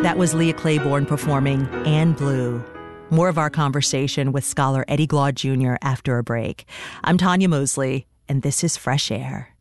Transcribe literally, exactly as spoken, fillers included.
That was Leah Claiborne performing Anne Blue. More of our conversation with scholar Eddie Glaude Junior after a break. I'm Tanya Mosley, and this is Fresh Air.